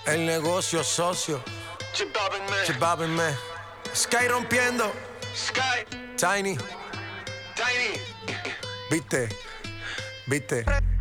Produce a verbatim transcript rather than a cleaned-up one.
El negocio socio. Chip Bobbin, man. Chip Bobbin, man. Sky rompiendo. Sky. Tiny. Tiny. Viste. Viste.